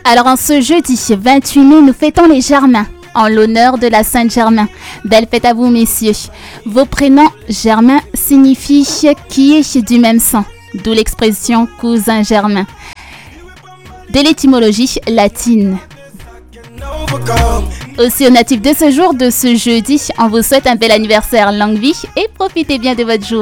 Alors en ce jeudi 28 mai, nous fêtons les Germains, en l'honneur de la Sainte Germain. Belle fête à vous, messieurs. Vos prénoms Germain signifient qui est du même sang, d'où l'expression cousin Germain, de l'étymologie latine. Aussi aux natifs de ce jour, de ce jeudi, on vous souhaite un bel anniversaire, longue vie et profitez bien de votre jour.